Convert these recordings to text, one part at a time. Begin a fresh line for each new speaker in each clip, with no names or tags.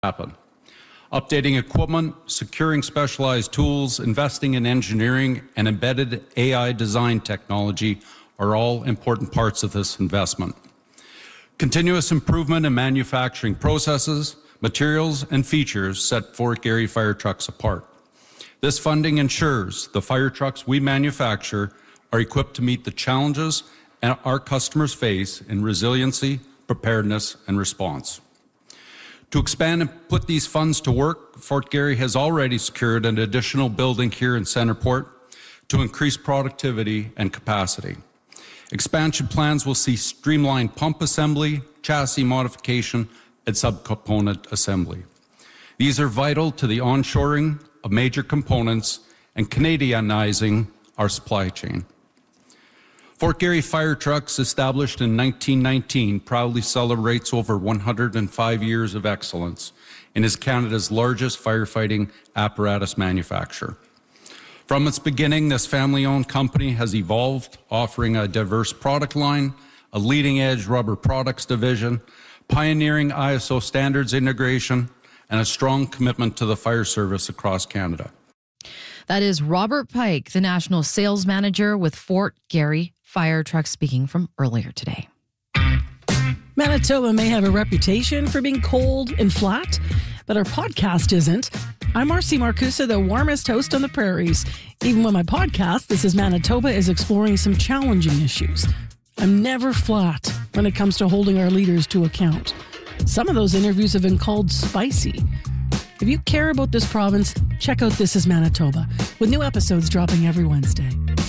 happen. Updating equipment, securing specialized tools, investing in engineering, and embedded AI design technology are all important parts of this investment. Continuous improvement in manufacturing processes, materials, and features set Fort Garry fire trucks apart. This funding ensures the fire trucks we manufacture are equipped to meet the challenges our customers face in resiliency, preparedness, and response. To expand and put these funds to work, Fort Garry has already secured an additional building here in Centerport to increase productivity and capacity. Expansion plans will see streamlined pump assembly, chassis modification, and subcomponent assembly. These are vital to the onshoring of major components and Canadianizing our supply chain. Fort Garry Fire Trucks, established in 1919, proudly celebrates over 105 years of excellence and is Canada's largest firefighting apparatus manufacturer. From its beginning, this family-owned company has evolved, offering a diverse product line, a leading-edge rubber products division, pioneering ISO standards integration, and a strong commitment to the fire service across Canada.
That is Robert Pike, the National Sales Manager with Fort Garry Fire Trucks, speaking from earlier today.
Manitoba may have a reputation for being cold and flat, but our podcast isn't. I'm Marcy Marcusa, the warmest host on the prairies. Even when my podcast, This is Manitoba, is exploring some challenging issues. I'm never flat when it comes to holding our leaders to account. Some of those interviews have been called spicy. If you care about this province, check out This is Manitoba, with new episodes dropping every Wednesday.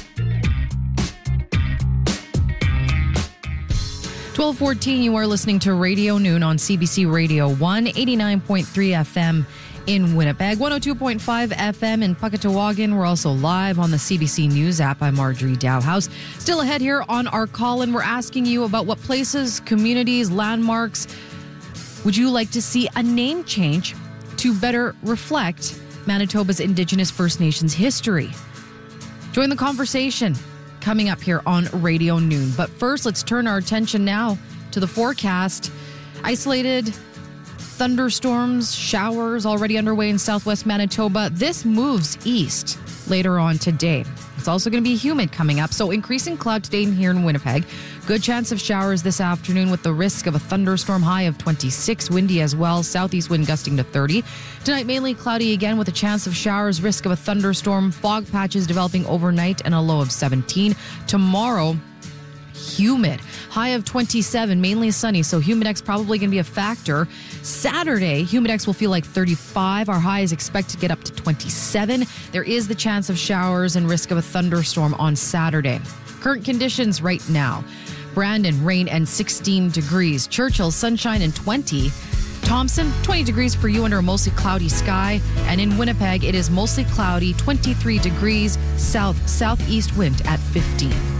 12:14, you are listening to Radio Noon on CBC Radio 1, 89.3 FM in Winnipeg, 102.5 FM in Puckatawagan. We're also live on the CBC News app. I'm Marjorie Dowhouse. Still ahead here on our call-in, we're asking you about what places, communities, landmarks would you like to see a name change to better reflect Manitoba's Indigenous First Nations history. Join the conversation coming up here on Radio Noon. But first, let's turn our attention now to the forecast. Isolated thunderstorms, showers already underway in southwest Manitoba. This moves east later on today. It's also going to be humid coming up, so increasing cloud today here in Winnipeg. Good chance of showers this afternoon with the risk of a thunderstorm, high of 26, windy as well, southeast wind gusting to 30. Tonight, mainly cloudy again with a chance of showers, risk of a thunderstorm, fog patches developing overnight and a low of 17. Tomorrow, humid, high of 27, mainly sunny, so Humidex probably going to be a factor. Saturday, Humidex will feel like 35. Our high is expected to get up to 27. There is the chance of showers and risk of a thunderstorm on Saturday. Current conditions right now: Brandon, rain and 16 degrees. Churchill, sunshine and 20. Thompson, 20 degrees for you under a mostly cloudy sky. And in Winnipeg, it is mostly cloudy, 23 degrees, southeast wind at 15.